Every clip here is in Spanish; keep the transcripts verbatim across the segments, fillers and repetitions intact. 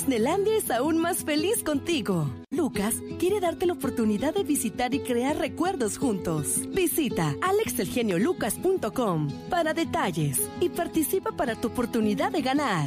Disneylandia es aún más feliz contigo. Lucas quiere darte la oportunidad de visitar y crear recuerdos juntos. Visita alex el genio lucas punto com para detalles y participa para tu oportunidad de ganar.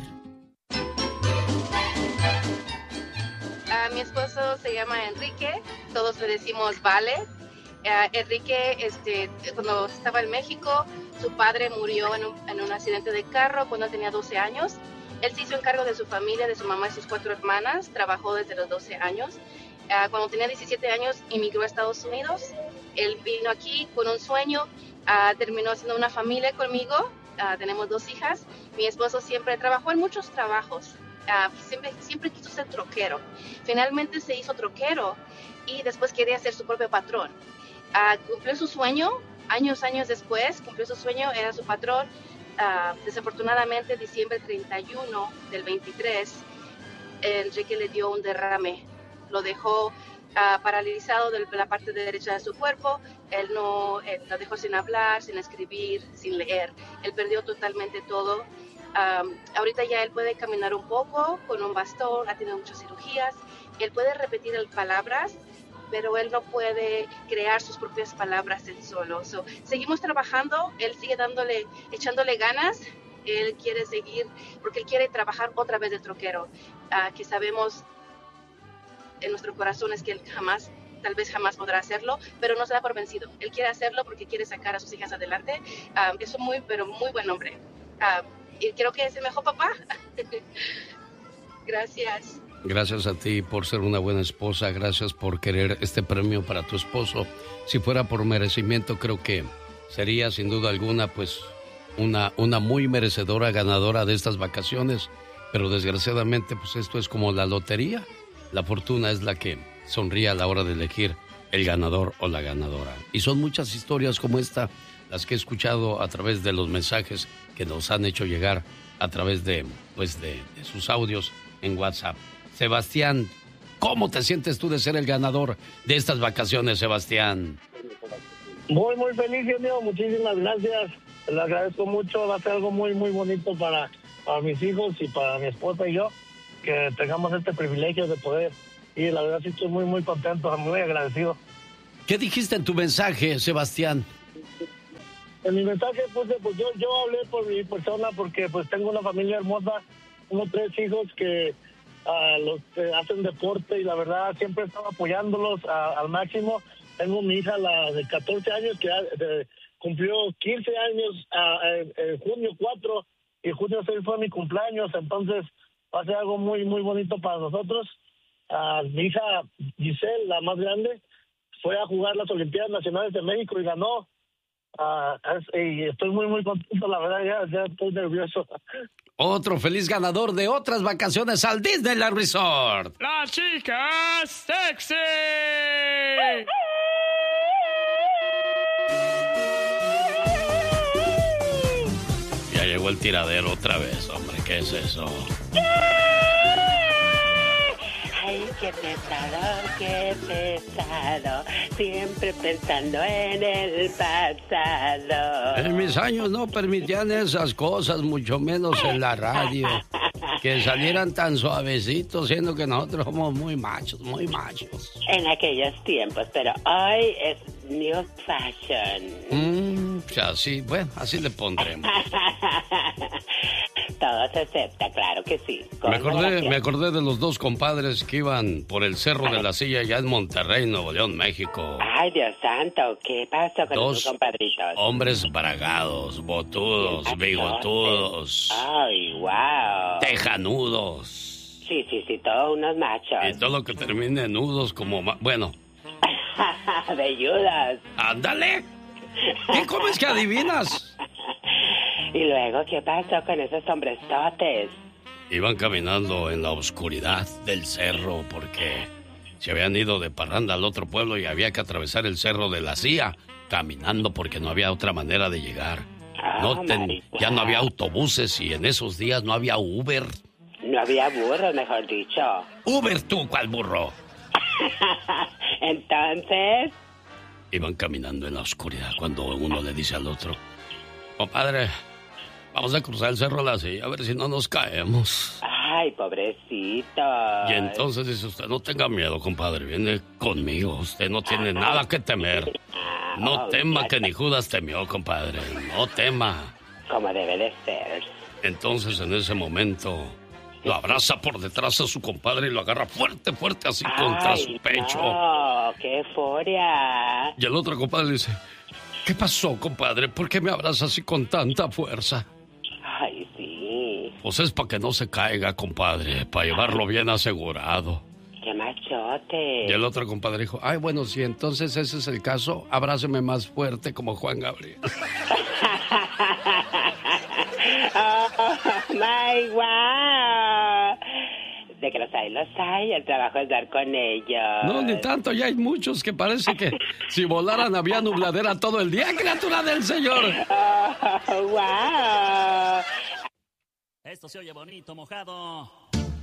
Uh, mi esposo se llama Enrique, todos le decimos Vale. Uh, Enrique, este, cuando estaba en México, su padre murió en un, en un accidente de carro cuando tenía doce años. Él se hizo encargo de su familia, de su mamá y sus cuatro hermanas, trabajó desde los doce años. Uh, cuando tenía diecisiete años, emigró a Estados Unidos. Él vino aquí con un sueño, uh, terminó haciendo una familia conmigo, uh, tenemos dos hijas. Mi esposo siempre trabajó en muchos trabajos. Uh, siempre, siempre quiso ser troquero. Finalmente se hizo troquero y después quería ser su propio patrón. Uh, cumplió su sueño, años, años después, cumplió su sueño, era su patrón. Uh, desafortunadamente, diciembre treinta y uno del veintitrés, Enrique le dio un derrame. Lo dejó uh, paralizado de la parte derecha de su cuerpo. Él no, él lo dejó sin hablar, sin escribir, sin leer. Él perdió totalmente todo. Um, ahorita ya él puede caminar un poco con un bastón, ha tenido muchas cirugías, él puede repetir palabras, pero él no puede crear sus propias palabras él solo. So, seguimos trabajando, él sigue dándole, echándole ganas, él quiere seguir, porque él quiere trabajar otra vez de troquero, uh, que sabemos en nuestro corazón es que él jamás, tal vez jamás podrá hacerlo, pero no se da por vencido. Él quiere hacerlo porque quiere sacar a sus hijas adelante. Uh, es un muy, pero muy buen hombre. Uh, Y creo que es el mejor papá. Gracias. Gracias a ti por ser una buena esposa. Gracias por querer este premio para tu esposo. Si fuera por merecimiento, creo que sería sin duda alguna pues una, una muy merecedora ganadora de estas vacaciones. Pero desgraciadamente pues esto es como la lotería. La fortuna es la que sonríe a la hora de elegir el ganador o la ganadora. Y son muchas historias como esta las que he escuchado a través de los mensajes que nos han hecho llegar a través de, pues de, de sus audios en WhatsApp. Sebastián, ¿cómo te sientes tú de ser el ganador de estas vacaciones, Sebastián? Muy, muy feliz, genio. Muchísimas gracias. Le agradezco mucho. Va a ser algo muy, muy bonito para, para mis hijos y para mi esposa y yo, que tengamos este privilegio de poder ir. La verdad sí estoy muy, muy contento, muy agradecido. ¿Qué dijiste en tu mensaje, Sebastián? En mi mensaje puse, pues yo, yo hablé por mi persona porque pues tengo una familia hermosa, tengo tres hijos que uh, los que hacen deporte y la verdad siempre he estado apoyándolos uh, al máximo. Tengo mi hija la de catorce años que uh, cumplió quince años uh, en, en junio cuatro y junio seis fue mi cumpleaños, entonces va a ser algo muy muy bonito para nosotros. Uh, mi hija Giselle, la más grande, fue a jugar las Olimpiadas Nacionales de México y ganó. Uh, y estoy muy muy contento, la verdad, ya, ya estoy nervioso. Otro feliz ganador de otras vacaciones al Disneyland Resort. ¡La chica sexy! Ya llegó el tiradero otra vez, hombre, ¿qué es eso? Ay, qué pesado, qué pesado, siempre pensando en el pasado. En mis años no permitían esas cosas, mucho menos en la radio. Que salieran tan suavecitos, siendo que nosotros somos muy machos, muy machos. En aquellos tiempos, pero hoy es new fashion. Mm, o sea, sí, bueno, así le pondremos. Todo se acepta, claro que sí. Me acordé, me acordé de los dos compadres que iban por el Cerro de la Silla allá en Monterrey, Nuevo León, México. Ay, Dios santo, ¿qué pasó con dos esos compadritos? Hombres bragados, botudos, bigotudos. Ay, wow. Tejanudos. Sí, sí, sí, todos unos machos. Y todo lo que termine en nudos como... Ma- bueno. Velludas. ¡Ándale! ¿Qué comes que adivinas? Y luego, ¿qué pasó con esos hombrestotes? Iban caminando en la oscuridad del cerro porque se habían ido de parranda al otro pueblo y había que atravesar el Cerro de la Silla caminando porque no había otra manera de llegar. Oh, no ten, ya no había autobuses y en esos días no había Uber. No había burro, mejor dicho. Uber tú, ¿cuál burro? Entonces... Iban caminando en la oscuridad cuando uno le dice al otro: compadre, vamos a cruzar el Cerro de la Silla a ver si no nos caemos. Ay, pobrecito. Y entonces dice usted, no tenga miedo, compadre, viene conmigo, usted no tiene nada que temer. No tema que ni Judas temió, compadre, no tema. Como debe de ser. Entonces en ese momento lo abraza por detrás a su compadre y lo agarra fuerte, fuerte así Ay, contra su pecho. ¡No! ¡Qué euforia! Y el otro compadre le dice, ¿qué pasó, compadre? ¿Por qué me abraza así con tanta fuerza? Ay, sí. Pues es para que no se caiga, compadre, para llevarlo bien asegurado. ¡Qué machote! Y el otro compadre dijo, ay, bueno, si entonces ese es el caso, abráceme más fuerte como Juan Gabriel. ¡Oh, my wow! De que los hay, los hay. El trabajo es dar con ellos. No, ni tanto. Ya hay muchos que parece que si volaran había nubladera todo el día, criatura del Señor. ¡Oh, wow! Esto se oye bonito, mojado.